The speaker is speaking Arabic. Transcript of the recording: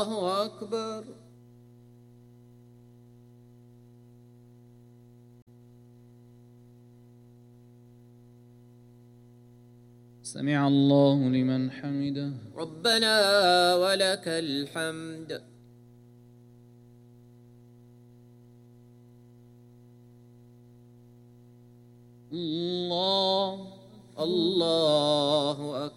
الله أكبر. سمع الله لمن حمده. ربنا ولك الحمد. الله الله